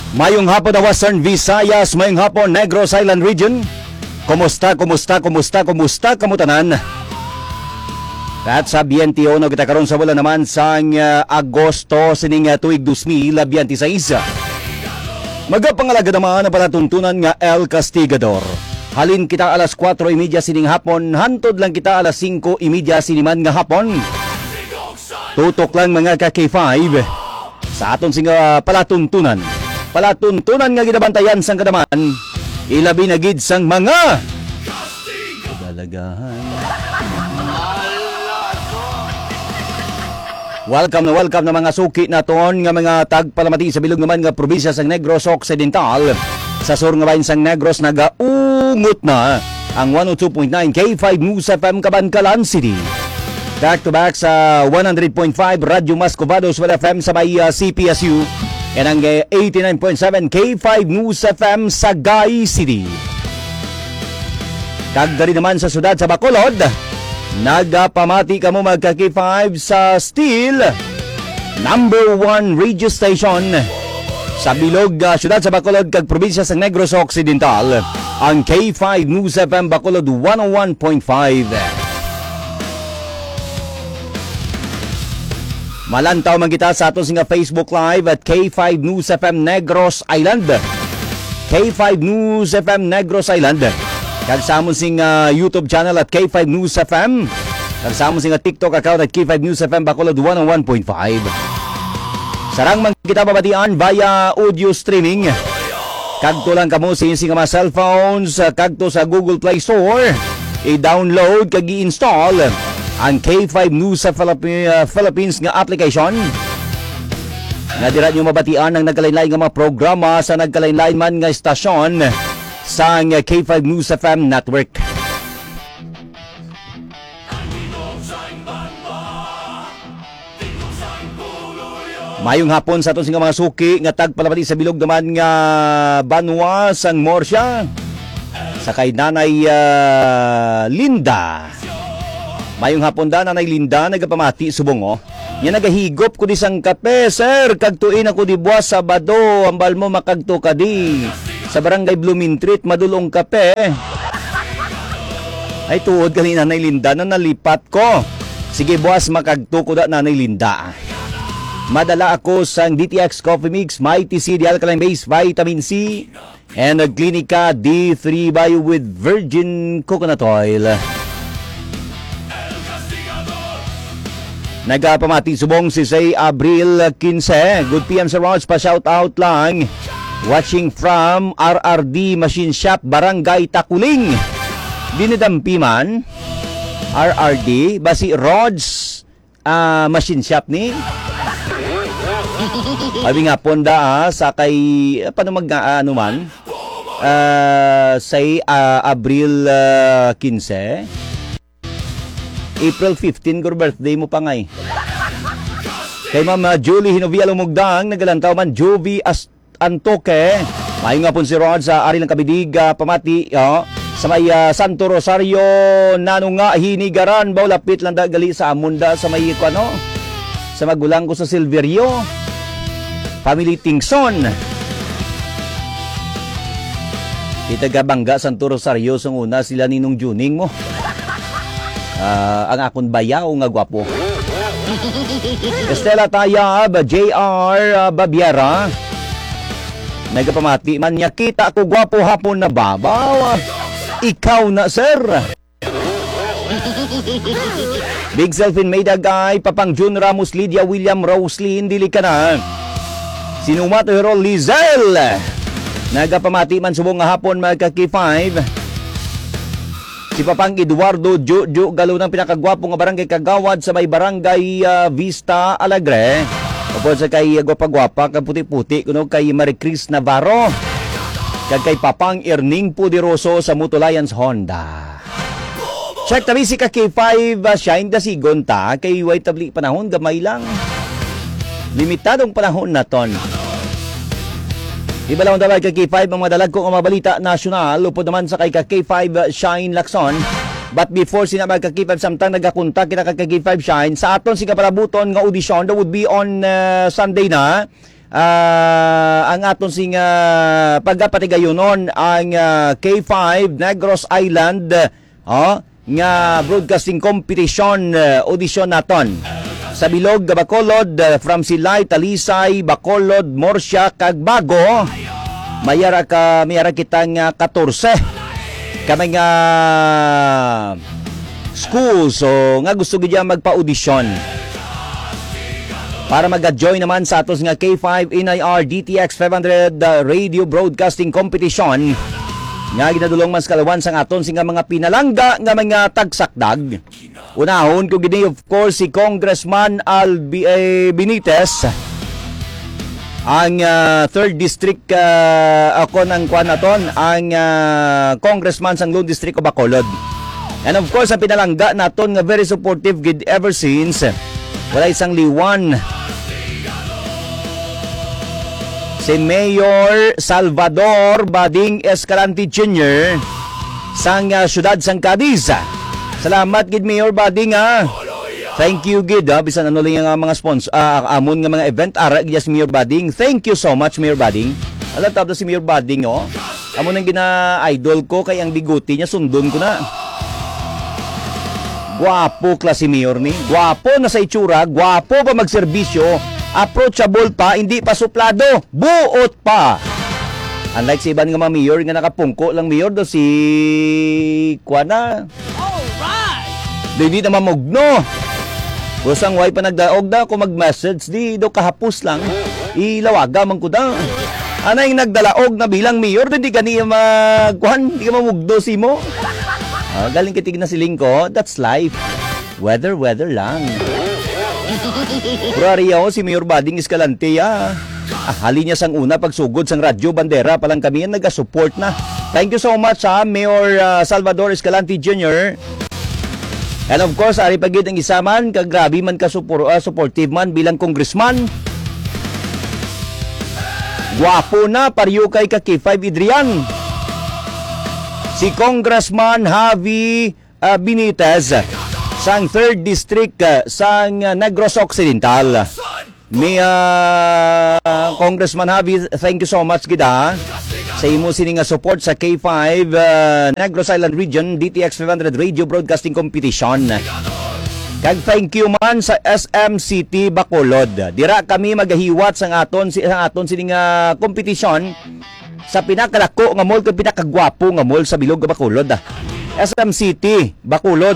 Mayong hapon na Western Visayas, mayong hapon Negros Island Region. Kumusta kamutanan? At sa 21 kita karon sa wala naman sang Agosto sining tuig 2026. Magapangalaga naman ang palatuntunan nga El Castigador. Halin kita alas 4:30 sining hapon, hantod lang kita alas 5:30 siniman nga hapon. Tutok lang mga ka-K5 sa aton singa palatuntunan. Palatuntunan nga ginabantayan sang kadaman, ilabi na gid sang mga kadalagahan. Welcome na mga suki naton nga mga tagpalamati sa bilog naman nga probinsya sang Negros Occidental. Sa sur nga bahin sang Negros nagaungot na ang 102.9 K5 News FM Cabancalan City. Back to back sa 100.5 Radyo Mascovados with FM sa may CPSU and ang 89.7 K5 News FM sa Sagay City. Kagdari naman sa sudad sa Bacolod, nagapamati ka mo magka-K5 sa Steel number 1 radio station sa bilog siyudad sa Bacolod kag probinsya sa Negros Occidental, ang K5 News FM Bacolod 101.5. Malantaw man kita sa ato singa Facebook Live at K5 News FM Negros Island. K5 News FM Negros Island. Kag sa amon sing YouTube channel at K5 News FM. Kag sa amon sing TikTok account at K5 News FM Bacolod 101.5. Sarang man kita babatian via audio streaming. Kagto lang kamo sa inyong mga cellphones, kagto sa Google Play Store. I-download kag i-install ang K5 News sa Philippines nga application. Nga dira nyo mabatian ang nagkalain-lain nga mga programa sa nagkalain-lain man nga estasyon sa K5 News FM Network. Mayong hapon sa aton sing mga suki nga tagpalapati sa bilog naman nga Banwa sang Morsya sa kay Nanay Linda. Mayong hapon da Nanay Linda nagapamati subong oh. Nya nagahigop ko di sang kape, sir. Kagtuin ako di buwas Sabado, ambal mo makagto ka di. Sa barangay Blooming Street madulong kape. Ay tuod kani Nanay Linda na nalipat ko. Sige buwas makagto ko da Nanay Linda. Madala ako sang DTX Coffee Mix, Mighty C, Alkaline Base, Vitamin C, and Clinica D3 Bio with Virgin Coconut Oil. Nagapamati subong si Say Abril 15. Good PM sa Rods, pa-shout out lang. Watching from RRD Machine Shop, Barangay Takuling. Dinidampiman. RRD, basi Rods Machine Shop ni. Abi nga ponda sa kay paano ano man. Say Abril 15. April 15 ko birthday mo pa ngay. Kay Mama Julie Hinovia Lumugdang, nagalantaw man Jovi Antoque. Mayo nga po si Rod sa Ari ng Kabidig, pamati sa may Santo Rosario, nano nga hinigaran, baw lapit lang gali sa Amunda sa may sa magulang ko sa Silverio. Family Tingson. Itagabangga Santo Rosario sung una sila Ninong Juning mo. Ang akon bayaw nga gwapo. Estela Tayab, JR Babiera. Nagapamati man niya, kita ko gwapo hapon na babaw. Ikaw na, sir. Big Selfin Maydagay, Papang Jun Ramos, Lydia William Roslyn, dili ka na. Sinumato Hero Lizel. Nagapamati man subong nga hapon magka-K5. Si Papang Eduardo Jojo Galo ng pinakagwapo nga barangay Kagawad sa may barangay Vista Alegre. Upod sa kay gwapa-gwapa kag puti-puti kuno kay Maricris Navarro. Kag kay Papang Erning Puderoso sa Mutulayan Honda. Check tabi si K5 Shine da sigon ta kay way tabli panahon gamay lang. Limitadong panahon naton. Ibalawang dabay kay K5 ang mga dalag kong mabalita nasyonal. Upod naman sa kay K5 Shine Lacson. But before sina magka-K5 samtang nagakunta kita kay K5 Shine sa aton si kapalabuton nga audition that would be on Sunday na ang aton sing pagpatigayonon ang K5 Negros Island nga broadcasting competition audition naton sa bilog Bacolod from Silay, Talisay, Bacolod, Morsia kag Bago. Mayara kitang 14 kami nga school so nga gusto gid magpa-audition para mag-join naman sa atos nga K5 NIR DTX 500 radio broadcasting competition nga ginadulong mas kalawan sang aton sing mga pinalangga nga mga tagsakdag. Unahon ko gini of course si Congressman Benitez, ang 3rd district ako ng Kuanaton, ang congressman sang Lone District of Bacolod. And of course ang pinalangga naton nga very supportive gid ever since. Wala isang liwan. Si Mayor Salvador Bading Escalante Jr. sang syudad sang Cadiz. Salamat gid Mayor Bading Thank you gid bisan ano lang nga mga sponsor amon nga mga event ara gid si Mayor Bading. Thank you so much Mayor Bading. Alam tabda si Mayor Bading amon ang gina-idol ko kay ang biguti niya sundon ko na. Guwapo klase Mayor ni. Guwapo na sa itsura, guwapo pa magserbisyo, approachable pa, hindi pa suplado, buot pa. Unlike sa iban nga mga mayor nga nakapungko lang mayor do si Kuana. Hindi na mamugno. Busang way pa nagdaog da ko mag-message di do kahapos lang. Ilawaga man ko da. Anay nagdalaog na bilang mayor di kani magkuhan, di ka mamugdo si mo. Galing kitig na siling ko, that's life. Weather lang. Purariya si Mayor Bading Escalante hali niya sang una pagsugod sang radyo bandera palang kami ang nag-support na. Thank you so much Mayor Salvador Escalante Jr. And of course, ari pagid ang isaman, kagrabe man ka supportive man bilang congressman. Guwapo na, pariyo kay ka K5 Adrian. Si Congressman Javi Benitez, sang 3rd District sang Negros Occidental. May Congressman Javi, thank you so much gida sa imo sini nga support sa K5 Negros Island Region DTX 500 Radio Broadcasting Competition. Kag thank you man sa SMCT Bacolod. Dira kami magahiwat sang aton sini nga competition sa pinakalako nga mall kag pinakagwapo nga mall sa bilog nga Bacolod. SMCT Bacolod.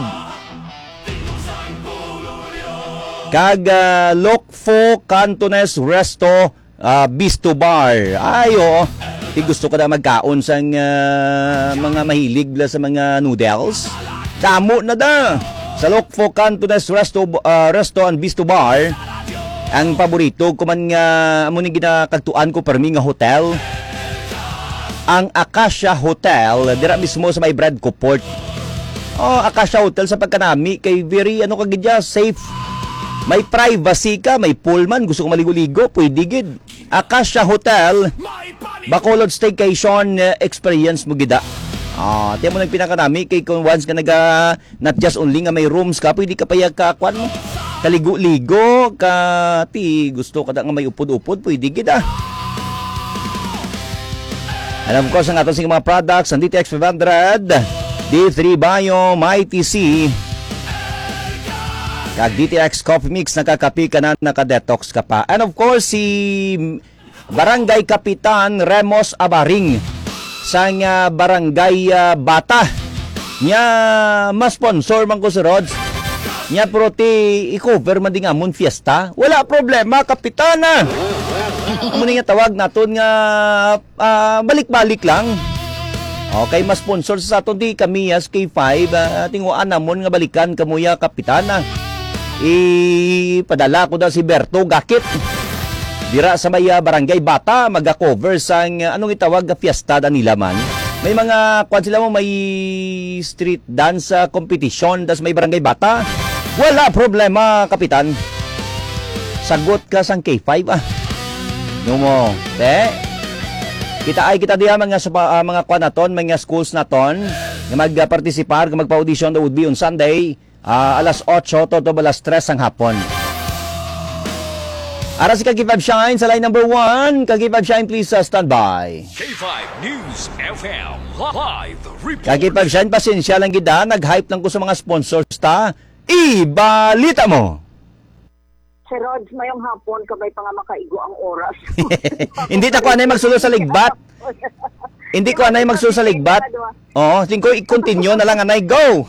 Kag Lokfo Cantones Resto Bistro Bar. Ayo. Gusto ko na magkaon sa mga mahilig sa mga noodles. Damo na da. Sa Lokfo Cantones Resto and Bistro Bar, ang paborito ko man nga amo ni ginakagtuan ko permi nga hotel. Ang Acacia Hotel, dira mismo sa may Brad Coport. Acacia Hotel sa pagkanami kay very kagidya safe. May privacy ka, may pool man, gusto ko maligo-ligo, pwede gid. Acacia Hotel, Bacolod Staycation experience mo gida. Tiyan mo nang pinakanami kay kung once ka not just only nga may rooms ka, pwede ka payag kakwan mo. Kaligo-ligo, gusto ka nga may upod-upod, pwede gid Alam ko sa aton sing mga products, ang DTX 500, D3 Bio, Mighty C, kag DTX Coffee Mix, nakakapi ka na, nakadetox ka pa. And of course, si Barangay Kapitan Remos Abaring sang Barangay Bata. Nya ma-sponsor man ko si Rods. Nya pero i-cover man din amon fiesta. Wala problema, Kapitana. Amo nga tawag naton nga balik-balik lang. Okay, ma-sponsor sa aton di kami as K5. Tinguan namon nga balikan kamuya, Kapitana. Padala ko daw si Berto Gakit dira sa may Barangay Bata, maga-cover sang anong itawag na fiesta da nila man. May mga kwan sila mo, may street dance competition das may Barangay Bata. Wala problema, Kapitan. Sagot ka sang K5 no mo kita diha mga kwan naton, mga schools naton nga magpartisipar, nga magpa-audition that would be on Sunday alas 8 to alas 3 ang hapon. Ara si Kagipab Shine sa line number 1. Kagipab Shine, please stand by. K5 News FM live report. Kagipab Shine, pasensya lang gida. Nag-hype lang ko sa mga sponsors ta. Ibalita mo. Si Rods, mayong hapon, kabay pa nga makaigo ang oras. Hindi ta ko anay magsulo sa ligbat. Hindi ko anay magsulo sa ligbat. Oo, tingko i-continue na lang anay. Go!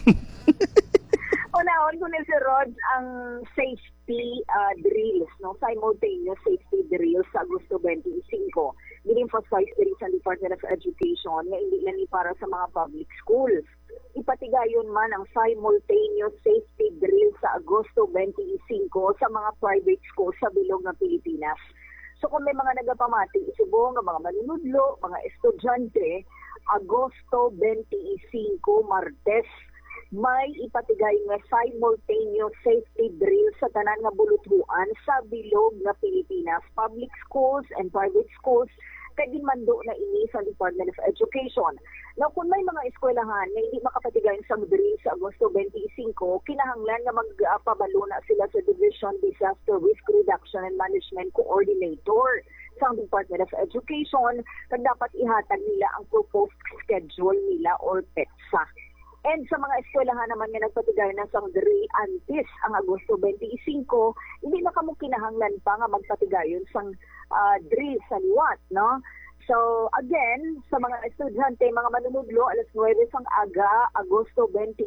Unahon ko si Rods ang safety drills, no? Simultaneous safety drills sa Agosto 25. Gin-emphasize din sa Department of Education na hindi lang para sa mga public schools. Ipatigayon man ang simultaneous safety drill sa Agosto 25 sa mga private schools sa bilog ng Pilipinas. So kung may mga nagapamati, isubong ng mga manunudlo, mga estudyante, Agosto 25, Martes, may ipatigay nga simultaneous safety drill sa tanan nga buluthuan sa bilog nga Pilipinas, public schools and private schools, kay ginmando na ini sa Department of Education. Now, kung may mga eskwelahan na hindi makapatigayon sa drill sa Agosto 25, kinahanglan na magpabalo na sila sa Division Disaster Risk Reduction and Management Coordinator sa Department of Education kag dapat ihatag nila ang proposed schedule nila or PETSA. And sa mga eskwelahan naman nga nagpatigay na sa drill antes ang Agosto 25, hindi na kamo kinahanglan pa nga magpatigayon sang drill sa liwat, no? So, again, sa mga estudyante, mga manunudlo, alas 9 sang aga, Agosto 25,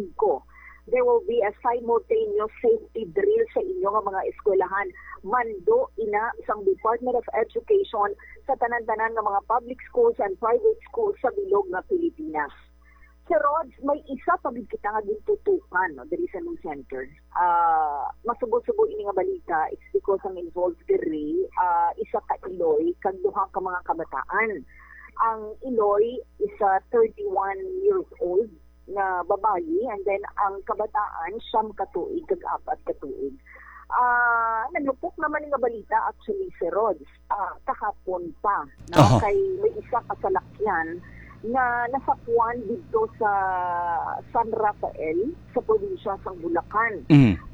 there will be a simultaneous safety drill sa inyo nga mga eskwelahan. Mando ina sang Department of Education sa tanan-tanan nga mga public schools and private schools sa bilog nga Pilipinas. Sir Rods, may isa pa gid kita nga gintutukan, no, diri sa New Center. Masubo-subo ini nga balita, it's because ang involved diri, isa ka Iloy, kag duha ka mga kabataan. Ang Iloy is 31 years old na babayi, and then ang kabataan, siyam katuig, kag apat katuig. Nalupok naman nga balita actually, Sir Rods, kahapon pa, na kay may isa kasalakyan na nasapuan dito sa San Rafael sa probinsya ng Bulacan.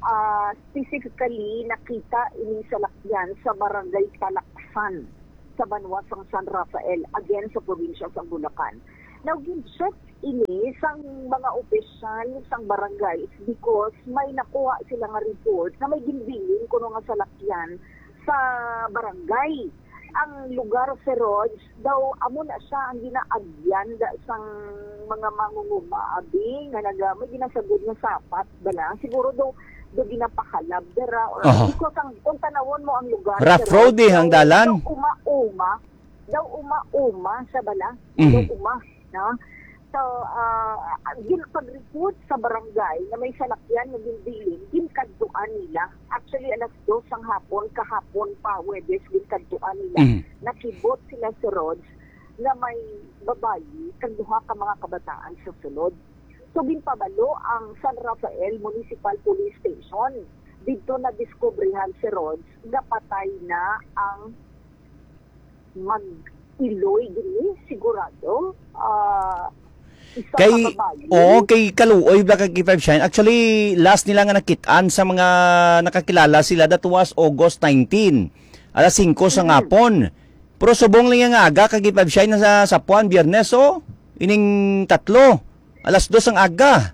Specifically, nakita ini sa lakyan sa barangay Talaksan sa banwa ng San Rafael, again sa probinsya ng Bulacan. Now, gin-check ini sang mga opisyal sang barangay because may nakuha sila nga report na may ginbilin kuno nga sa lakyan sa barangay. Ang lugar sa Rods, daw amo na siya ang ginaagyan sang mga mangungumaabi nga may ginasagod nga sapat bala. Siguro daw ginapakalab dira or because kung tanawon mo ang lugar rough road ang dalan. Daw uma sa bala. Daw uma, no? So, pag-report sa barangay na may salakyan na ginbilin, ginkantuan nila. Actually, alas 2 ang hapon, kahapon pa, Webes, ginkantuan nila. Nakibot sila sa Rods na may babayi, kanduha ka mga kabataan sa sulod. So, ginpabalo ang San Rafael Municipal Police Station. Dito na diskubrihan si Rods na patay na ang mag-Iloy din, sigurado. Kay Kaluoy ba kay K5 Shine. Actually, last nila nga nakitaan sa mga nakakilala sila, that was August 19. Alas 5 sa ngapon. Pero subong lang nga aga kay K5 Shine na sa Puan, Biyernes, ining 3. Alas 2 ang aga.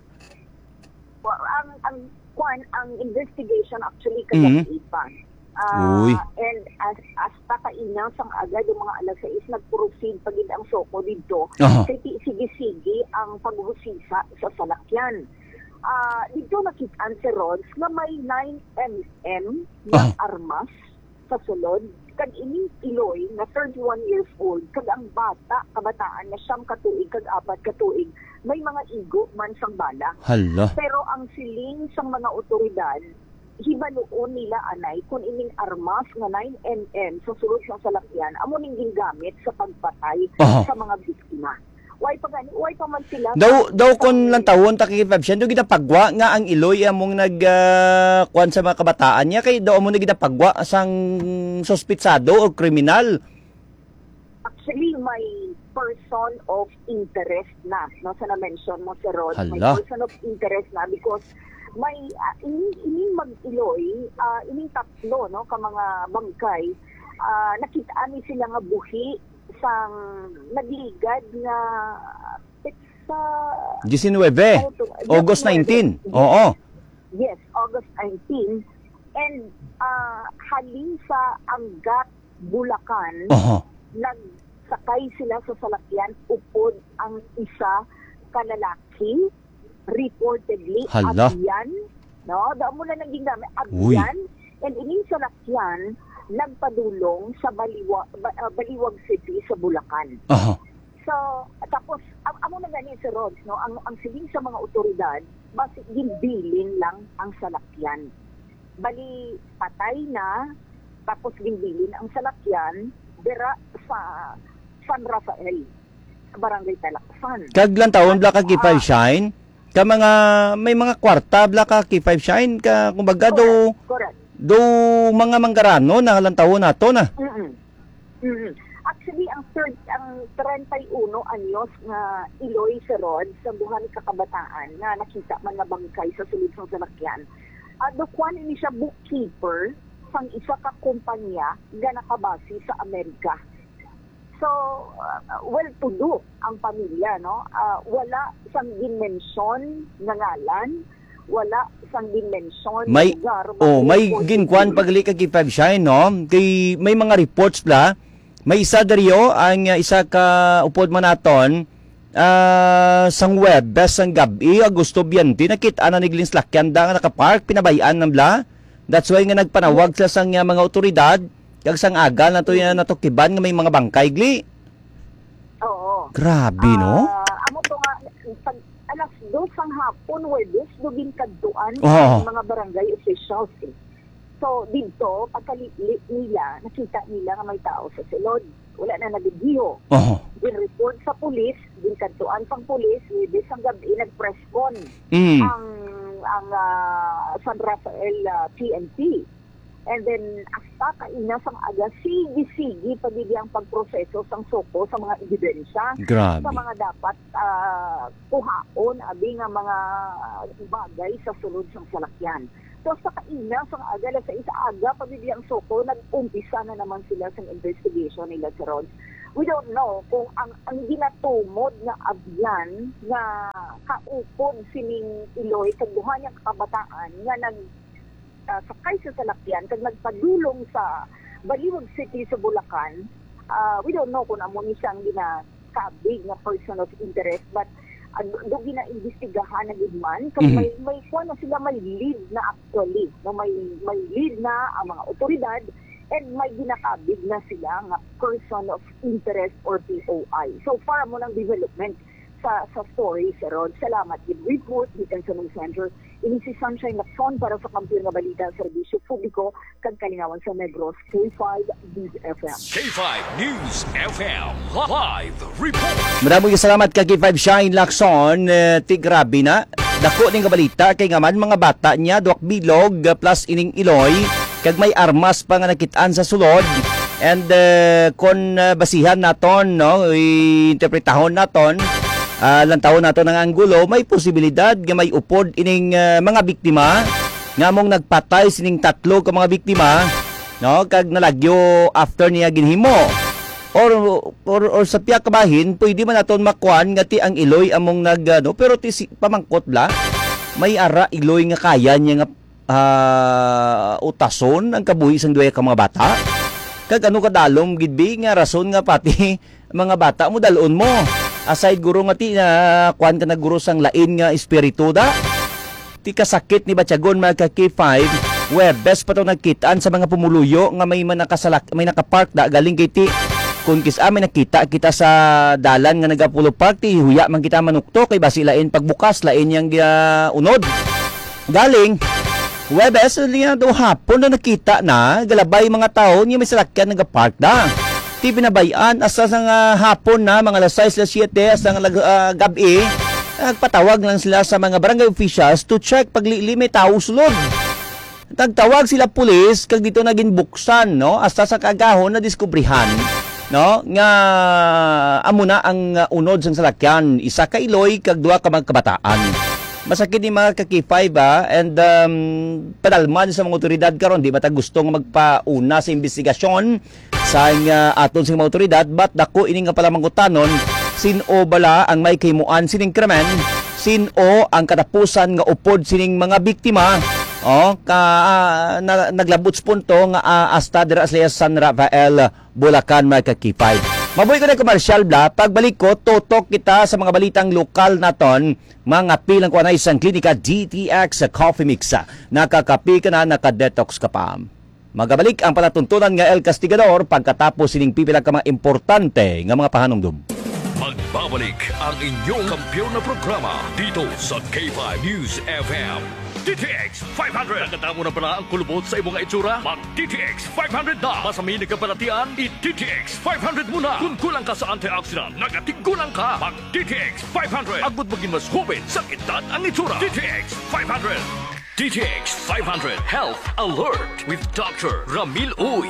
Ang investigation actually kaya ipan. And as pakainaw sang agad yung mga alas 6 nagproceed pagid ang soko dito. Sige ang paghusisa sa salakyan. Dito nakitaan si Rods na may 9mm na armas sa sulod. Kag ining Iloy na 31 years old, kag ang kabataan na siyam katuig kag apat katuig, may mga igo man sang bala. Hala. Pero ang siling sang mga otoridad, hibaluon nila anay kung ining armas nga 9mm sa sulod sa salakyan amo ning gingamit sa pagpatay sa mga biktima. Why pa man sila daw kon lang tawon ta kay Fabsian do gidapagwa nga ang Iloy among kuan sa mga kabataan niya kay daw amo gidapagwa sang suspitsado o kriminal. Actually may person of interest na, no, sa na-mention mo, Sir Rod. May person of interest na because may ining mag-iloy, ining tatlo no ka mga bangkay, nakita ni sila nga buhi sang nagligad nga sa 19, August 19. Oo. Yes, August 19. And halin sa Angat, Bulacan, nagsakay sila sa salakyan, upod ang isa kalalaki, reportedly, abyan. No? Daan mo na naging dami, abyan. And ining salakyan, nagpadulong sa Baliwag City sa Bulacan. So, tapos, amo na gani si Rods, no? Ang siling sa mga otoridad, basi ginbilin lang ang salakyan. Bali, patay na, tapos ginbilin ang salakyan, dira sa San Rafael, sa Barangay Talaksan. Kaglan taon, bla ka K5 Shine? Ka mga, may mga kwarta, bla ka K5 Shine? Ka, kumbaga, Correct. do mga manggarano na halang taon na to na. Actually, ang 31 anyos na Iloy Serod sa buhay kakabataan na nakita man nga bangkay sa sulod ng salakyan. Dukuan ini siya bookkeeper sang isa ka kumpanya nga nakabase sa Amerika. So, well-to-do ang pamilya, no? Wala sang dimensyon nga ngalan, wala sang dimensyon lugar. May ginkuan pagli ka K5 Shine, no? Kay may mga reports bla. May isa dariyo ang isa ka upod man naton sang Webes sang gabi Agosto 20 nakita na niglins lakyan da nga nakapark pinabayaan ng bla. That's why nga nagpanawag sila sang mga otoridad kag sang agal na to natukiban nga may mga bangkay gli. Oo. Grabe no? Amo to nga alas 2 sang hapon Webes dugin kadtuan Oh. mga barangay officials. So, dito, pagkalit nila, nakita nila nga may tao sa silod. Wala na nagbibiho. Din-report sa pulis, din-kantuan pang pulis, Webes ang gabi, nag-press con ang San Rafael PNP. And then, hasta kaina sang aga, sige-sige pagiging pagproseso sang soko sa mga ebidensya. Grabe. Sa mga dapat kuhaon, abi nga mga bagay sa sulod sang salakyan. So sa kaina, sa aga, sa isa aga, pabibiyang soko, nag-umpisa na naman sila sa investigation nila sa Rods. We don't know kung ang ginatumod na abyan na kaupod sining Iloy, kagduhan niyang kabataan, nga sakay sa salakyan, kag nagpadulong sa Baliwag City sa Bulacan. We don't know kung amo ni siyang ginakabig na person of interest, but do gina-imbestigahan na gudman kung may kuha na sila, may lead na actually, no, may lead na ang mga otoridad and may ginakabig na sila nga person of interest or POI. So far mo ng development sa story sa Rod. Salamat with report gikan sa News Center. Ini si Sunshine Lacson para sa Kampiyon nga Balita sa Serbisyo Publiko kag Kalingawan sa Negros K5 News FM. K5 News FM Live Report. Maraming salamat kay K5 Shine Lacson. Tigrabi na. Dako ning balita kay nga man mga bata niya duak bilog plus ining Iloy kag may armas pa nga nakitaan sa sulod. And kon basihan naton no, interpretahon naton lantaw nato ng anggulo, may posibilidad nga may upod ining mga biktima nga mong nagpatay sining tatlo ka mga biktima no kag nalagyo after niya ginhimo or sa piya kabahin pwede man naton makuan nga ti ang Iloy among no, pero ti pamangkot bla may ara Iloy nga kaya niya nga utason ang kabuhi sang duay ka mga bata kag ano kadalom gidbi nga rason nga pati mga bata mo dalon mo. Aside guro nga ti na kuan ka na guro sang lain nga espiritu da. Ti kasakit ni Batyagon mga K5, Webes pa to nagkitaan sa mga pumuluyo nga may may nakapark da galing kay ti kun kisa may nakita kita sa dalan nga nagapulo park ti huya man kita manukto kay basi lain pagbukas lain yang unod. Galing Webes liya do hapon na nakita na galabay mga tao nga may salakyan nagapark da. Ti pinabayaan asa sang hapon na mga alas 6, alas 7 asa gabi nagpatawag lang sila sa mga barangay officials to check paglili may tao sulod. Nagtawag sila pulis kag dito naging buksan no asa sa kagahon na diskubrihan no nga amo na ang unod sang salakyan isa ka Iloy kag duha ka mga kabataan. Masakit ni mga kakipay ba and padalman sa mga otoridad karon di ba ta gusto nga magpauna sa investigasyon sa aton sa mga otoridad but dako ini nga pala mangutanon sino bala ang may kimuan sining krimen, sino ang katapusan nga upod sining mga biktima naglabot sa punto nga hasta dira sa San Rafael, Bulacan mga kakipay. Mabuhay ko na komersyal bla, pagbalik ko, tutok kita sa mga balitang lokal naton, mga pilang ko na isang klinika DTX Coffee Mix. Nakakapi ka na, nakadetox ka pa. Magabalik ang palatuntunan nga El Castigador pagkatapos sining pipila ka mga importante nga mga pahanumdum. Magbabalik ang inyong kampiyon na programa dito sa K5 News FM. DTX 500. Nakatamo na pala ang kulubot sa imong itsura? Mag DTX 500 na. Masamini ka palatian? I-DTX 500 muna. Kung kulang ka sa antioxidant, nagatigulang ka. Mag DTX 500. Agbot maging mas hubin sa edad ang itsura. DTX 500. DTX 500 Health Alert with Dr. Ramil Uy.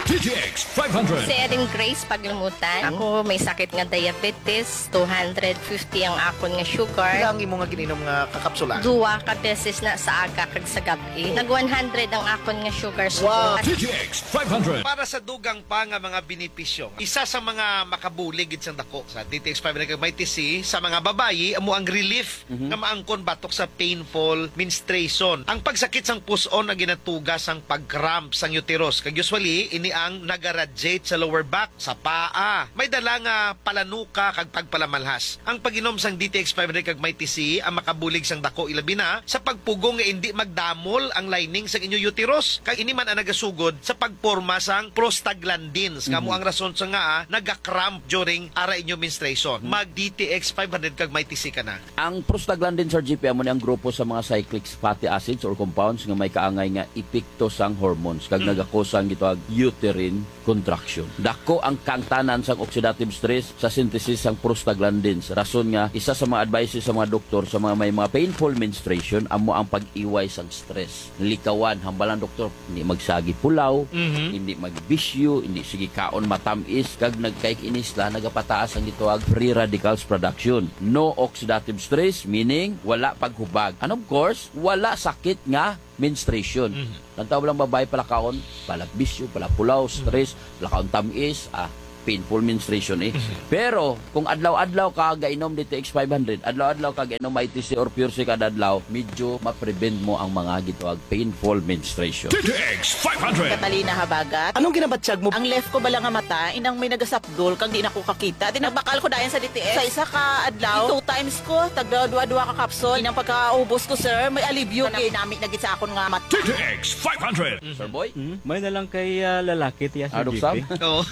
DTX 500. Si Erin Grace Paglimutan. Ako may sakit nga diabetes, 250 ang akon nga sugar. Ilang imo nga gininom nga kakapsula? Duwa ka beses na sa aga kag sa gabi. Nag 100 ang akon nga sugar. Wow. DTX 500. Para sa dugang pa nga mga benepisyo, isa sa mga makabulig sa dako sa DTX 500 kag may TC sa mga babayi amo ang relief nga maangkon batok sa painful menstruation. Ang pagsakit sang puson na ginatugas ang pag-cramp sang uterus kag usually ini ang nagaradiate sa lower back, sa paa. May dala nga palanuka kag pagpalamalhas. Ang pag-inom sang DTX 500 kag may TC ang makabulig sang dako ilabi na sa pagpugong nga hindi magdamol ang lining sa inyong uterus. Kag ini man ang nagasugod sa pagporma sang prostaglandins. Kamo ang rason sa nga nagakramp during ara inyong menstruation. Mag DTX 500 kag may TC ka na. Ang prostaglandins or GP amo ni ang grupo sa mga cyclic fatty acids or compounds nga may kaangay nga epekto sang hormones kag nagakosan gito uterine contraction. Dako ang kangtanan sang oxidative stress sa synthesis sang prostaglandins. Rason nga isa sa mga advices sa mga doktor sa mga may mga painful menstruation amo ang pag-iway sang stress. Likawan hambalan doktor hindi magsagi pulaw, hindi magbisyo, hindi sige kaon matamis kag nagkaik inisla nagapataas ang gituwag free radicals production. No oxidative stress meaning wala paghubag. And of course, wala sakit nga menstruation. Lantaw lang babae pala kaon, pala bisyo, pala pulaw, stress, pala kaon tamis, painful menstruation Pero kung adlaw-adlaw ka gainom DTX 500, adlaw-adlaw ka gainom ITC or Pure C kada adlaw, medyo ma-prevent mo ang mga gituwag painful menstruation. DTX 500. Katalina Habagat. Anong ginabatsyag mo? Ang left ko bala nga mata, inang may nagasapdol, kang di na ko kakita. Tinabakal ko dayan sa DTS. Sa isa ka adlaw, 2 times ko, tagdua-dua ka kapsol. Inang pagkaubos ko, sir, may alibyo. Ginamit na gid sa akon nga mata. DTX 500. Sir Boy? May na lang kay lalaki tiya si Adok GP. Sam? Oo.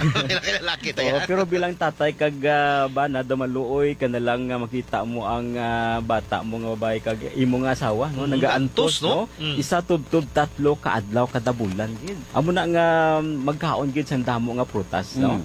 Lalaki tayo. Pero bilang tatay kag ba na damaluoy ka na lang makita mo ang bata mo nga babae kag imo nga asawa no nagaantos no. Isa tubtub tatlo ka adlaw kada bulan gid. Amo na nga magkaon gid sang damo nga prutas no.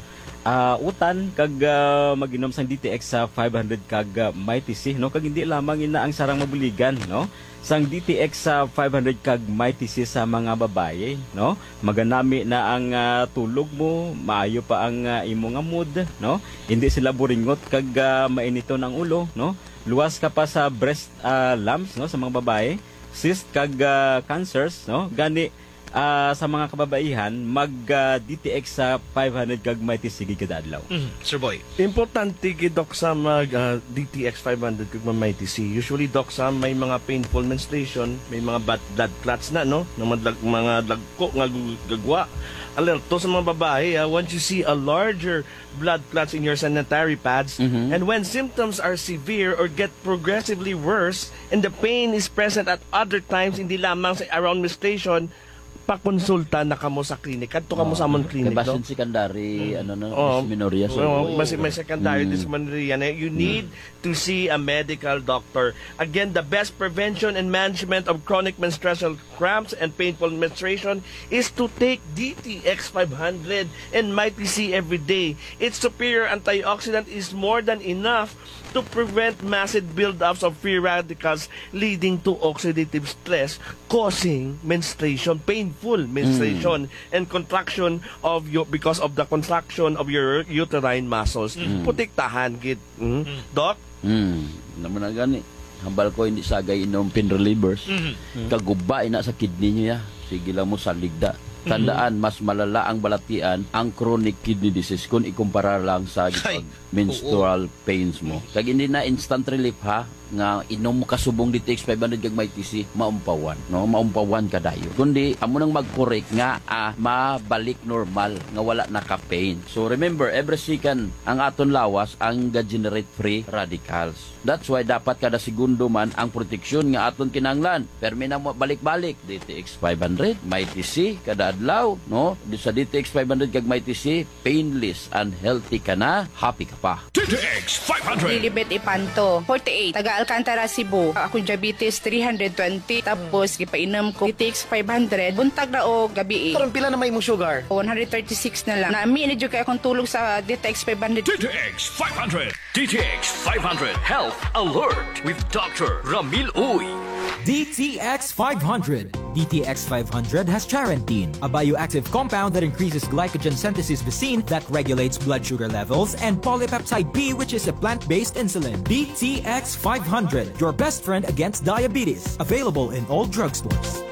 Utan kag maginom sang DTX sa 500 kag may TC no kag hindi lamang ina ang sarang mabuligan no. Sang DTX sa 500 kag may TC sa mga babaye no maganami na ang tulog mo maayo pa ang imo nga mood no hindi sila buringot kag mainito ng ulo no luwas ka pa sa breast lumps no sa mga babaye cyst kag cancers no gani sa mga kababaihan mag DTX sa 500 kag may TC kada adlaw. Sir Boy. Importante gid dok sa mag DTX 500 kag may TC. Usually dok sa may mga painful menstruation, may mga blood clots na no, mga dagko nga gagwa. Alerto sa mga babae, once you see a larger blood clots in your sanitary pads, and when symptoms are severe or get progressively worse, and the pain is present at other times, hindi lamang sa around menstruation, pakonsulta na kamo sa klinik. Kadto kamo sa amon klinik. Basin secondary, dysmenorrhea. May secondary dysmenorrhea. You need to see a medical doctor. Again, the best prevention and management of chronic menstrual cramps and painful menstruation is to take DTX 500 and MyTC every day. Its superior antioxidant is more than enough to prevent massive buildups of free radicals leading to oxidative stress, causing menstruation, painful menstruation, and contraction of your because of the contraction of your uterine muscles. Putiktahan gid. Doc? Naman na gani. hambal ko hindi sagay inom pain relievers. Kaguba ina sa kidney niya. Sige lang mo saligda. Tandaan, mas malala ang balatian ang chronic kidney disease kung ikumpara lang sa menstrual pains mo. Kag hindi na instant relief ha, nga inom mo kasubong DTX 500 kag may TC, maumpawan, no? Maumpawan ka dayo. Kundi amo nang mag-correct nga mabalik normal nga wala na ka pain. So remember, every second ang aton lawas ang ga-generate free radicals. That's why dapat kada segundo man ang proteksyon nga aton kinahanglan. Permi na mo balik-balik DTX 500, may TC kada adlaw, no? Sa DTX 500 kag may TC, painless and healthy ka na, happy ka pa. DTX 500. Lilibet Ipanto, 48, taga Alcantara, Cebu. Ako diabetes 320, tapos gipainom ko DTX 500, buntag na o gabi. Karon pila na may mong sugar? 136 na lang. Nami ni jud kay akong tulog sa DTX 500. DTX 500. DTX 500 Health Alert with Dr. Ramil Uy. DTX 500. DTX 500 has charantine, a bioactive compound that increases glycogen synthesis Vicine that regulates blood sugar levels, and polypeptide B, which is a plant-based insulin. DTX 500, your best friend against diabetes. Available in all drugstores.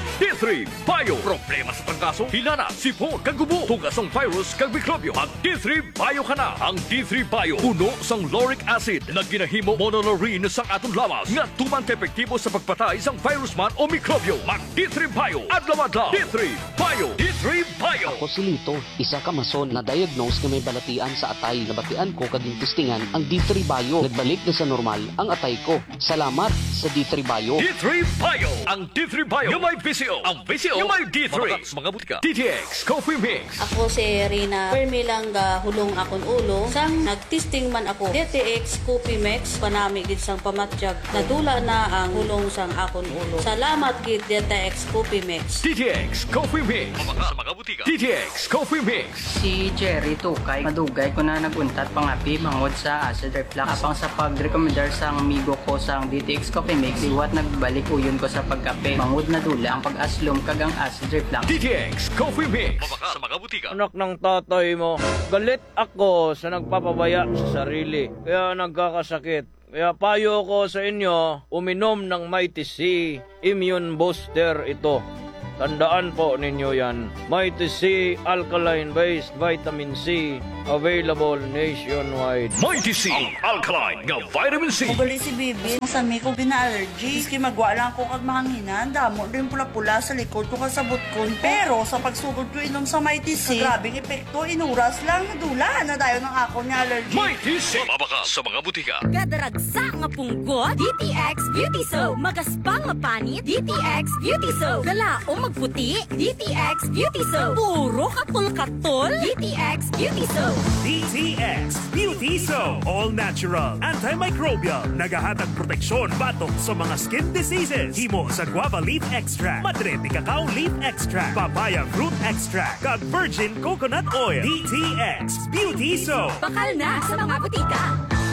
D3 Bio. Problema sa tangkaso, hinana, sipon, kagubo, tugasong virus, kag mikrobyo. Mag D3 Bio ka na. Ang D3 Bio, puno sang lauric acid na ginahimo monolaurin sang aton lawas nga tuman epektibo sa pagpatay sang virus man o mikrobyo. Mag D3 Bio. Adlaw-adlaw. D3 Bio. D3 Bio. Ako si Lito, isa ka mason na diagnose na may balatian sa atay. Nabatian ko kaging testingan ang D3 Bio. Nagbalik na sa normal ang atay ko. Salamat sa D3 Bio. D3 Bio. Ang D3 Bio yung may VCO. Ang VCO yung may D3. Mga butika. DTX Coffee Mix. Ako si Rina Permilang hulong akon ulo. Sang nagtesting man ako DTX Coffee Mix panami gid sang pamatjag. Nadula na ang hulong sang akon ulo. Salamat gid DTX Coffee Mix. DTX Coffee Mix. Mga butika. DTX Coffee Mix. Si Jerry Tukay, madugay ko na naguntat pangapi mangod sa acid reflux. Apang sa pag-recommendar sang amigo ko sang DTX Coffee Mix, iwat nagbalik uyon ko sa pagkape. Mangod na dula ang pag-aslom kagang acid reflux. DTX Coffee Mix. Sa mga butika. Anak ng tatay mo, galit ako sa nagpapabaya sa sarili. Kaya nagkakasakit. Kaya payo ko sa inyo, uminom ng Mighty C Immune Booster ito. Tandaan po ninyo yan. Mighty C Alkaline-based Vitamin C available nationwide. Mighty C Alkaline nga Vitamin C. Magali si Bibi. Ang sami ko gina-allergy. Iski magwala ko kag mahanginan. Damo rin pula-pula sa likod ko kasabot ko. Pero sa pagsugod ko inom sa Mighty C, grabing epekto. Inuras lang nadula na dayo ng ako ni allergy. Mighty C. Mabaka sa mga butika. Kadaragsa nga punggot. DTX Beauty Soap. Magaspang nga panit. DTX Beauty Soap. Galaong magputi. DTX Beauty Soap. Puro katol-katol. DTX Beauty Soap. DTX Beauty Soap. All natural, antimicrobial, nagahatag proteksyon batok sa mga skin diseases. Himo sa guava leaf extract, madrete cacao leaf extract, papaya fruit extract, kag virgin coconut oil. DTX Beauty Soap. Bakal na sa mga butika.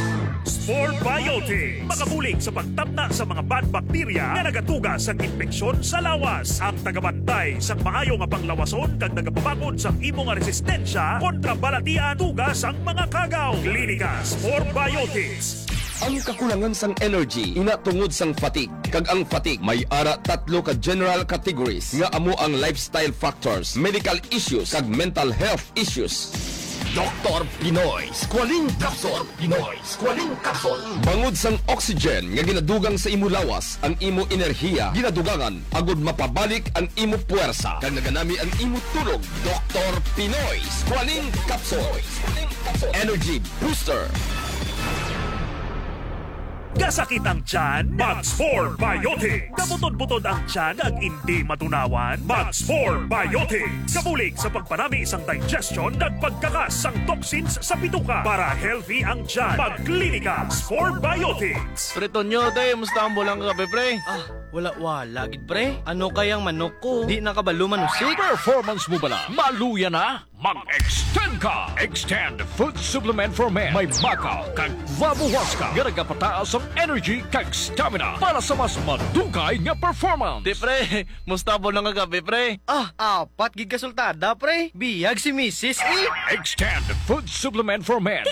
Spore Biotics. Makabulig sa pagtabna sa mga bad bacteria na nagatugas sa infeksyon sa lawas. Ang tagabantay sa maayo nga panglawason kag nagapabakod sa imo nga resistensya kontra balatian tugas ang mga kagaw. Klinika Spore Biotics. Ang kakulangan sang energy ina tungod sang fatigue. Kag ang fatigue may ara tatlo ka general categories nga amo ang lifestyle factors, medical issues kag mental health issues. Dr. Pinoy Squalene Capsule. Pinoy Squalene Capsule. Bangod sang oxygen nga ginadugang sa imo lawas, ang imo enerhiya ginadugangan agud mapabalik ang imo puwersa kag naganami ang imo tulog. Dr. Pinoy Squalene Capsule. Energy Booster. Kasakit ang tiyan? Mag-Spore Biotics. Kabutod-butod ang tiyan ag hindi matunawan? Mag-Spore Biotics. Kabulig sa pagpanami isang digestion at pagkakas sang toxins sa bituka para healthy ang tiyan. Mag-Klinika Spore Biotics. Preto nyo, tay, musta ang bulang kape, pre? Wala, gid pre. Ano kayang manok ko? Di nakabalo manusik. Performance mo bala? Maluya na? Mag-extend ka! Extend Food Supplement for Men. May maka kag labuwas ka. Nga nagapataas ang energy kag stamina para sa mas madugay nga performance. Di pre, mustabo na nga gabi pre. Apat gig kasultada pre. Biyag si Mrs. E. Extend Food Supplement for Men.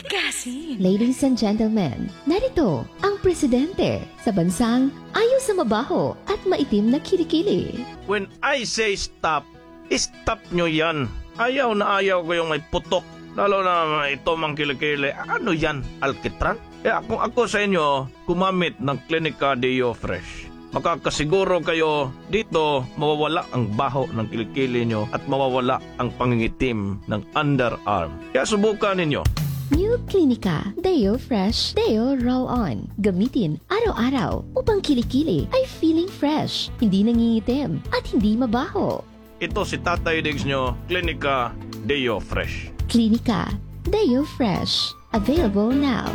Ladies and gentlemen, narito ang presidente sa bansang ayaw sa mabaho at maitim na kilikili. When I say stop, stop nyo yan. Ayaw na ayaw ko yung may putok. Lalo na ito mang kilikili. Ano yan? Alkitran? Kaya kung ako sa inyo, gumamit ng Clinica Deo Fresh. Makakasiguro kayo dito mawawala ang baho ng kilikili nyo at mawawala ang pangingitim ng underarm. Kaya subukan ninyo. New Clinica Deo Fresh Deo Roll-On. Gamitin araw-araw upang kilikili ay feeling fresh, hindi nangingitim at hindi mabaho. Ito si Tatay Diggs nyo, Clinica Deo Fresh. Clinica Deo Fresh. Available now.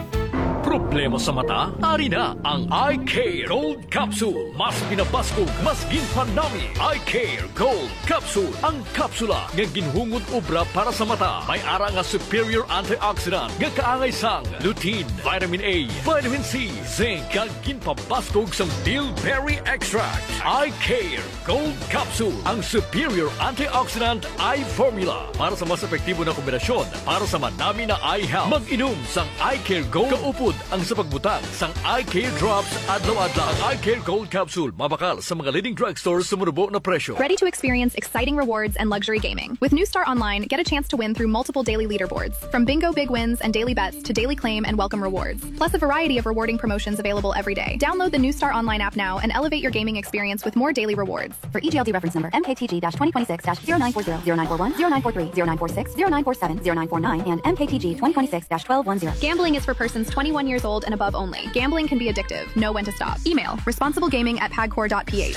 Problema sa mata? Ari na ang Eye Care Gold Capsule. Mas pinapaskog, mas ginpanami. Eye Care Gold Capsule. Ang kapsula nga ginhungod obra para sa mata. May ara nga superior antioxidant nga kaangay sang lutein, vitamin A, vitamin C, zinc, kag ginpapaskog sang bilberry extract. Eye Care Gold Capsule. Ang superior antioxidant eye formula para sa mas epektibo na kombinasyon para sa manami na eye health. Mag-inom sang Eye Care Gold kaupod ang sa pagbutang sang Eye Care Drops adlaw-adlaw. Ang Eye Care Gold Capsule mabakal sa mga leading drugstores sa murubo na presyo. Ready to experience exciting rewards and luxury gaming. With New Star Online, get a chance to win through multiple daily leaderboards, from bingo big wins and daily bets to daily claim and welcome rewards, plus a variety of rewarding promotions available every day. Download the New Star Online app now and elevate your gaming experience with more daily rewards. For EGLD reference number MKTG-2026-0940, 0941, 0943, 0946, 0947, 0949, and MKTG 2026-1210. Gambling is for persons 21 years old and above only. Gambling can be addictive. Know when to stop. Email responsiblegaming@pagcor.ph.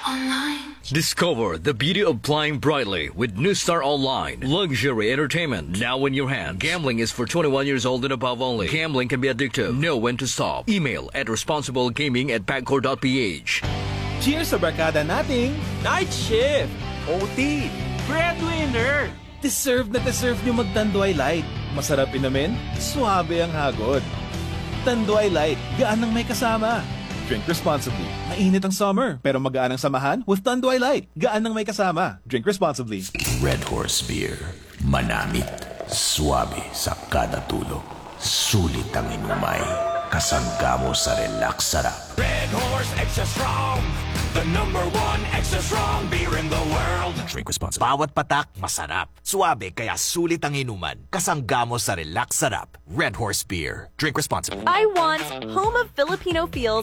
Discover the beauty of flying brightly with New Star Online. Luxury entertainment now in your hand. Gambling is for 21 years old and above only. Gambling can be addictive. Know when to stop. Email at responsiblegaming@pagcor.ph. Cheers sa barkada nating Night Shift, OT, Breadwinner. Deserve na deserve nyo mag-Tanduay Light. Masarap inumin, suabe ang hagod. Tanduay Light, gaan ng may kasama. Drink responsibly. Mainit ang summer, pero magaan ang samahan with Tanduay Light. Gaan ng may kasama. Drink responsibly. Red Horse Beer. Manamit. Suabe sa kada tulog. Sulit ang inumay. Kasangga mo sa relax sarap. Red Horse Extra Strong, the #1 extra strong beer in the world. Drink responsibly. Bawat patak, masarap. Suabe, kaya sulit ang inuman. Kasangga mo sa relax sarap. Red Horse Beer. Drink responsibly. I want home of Filipino feels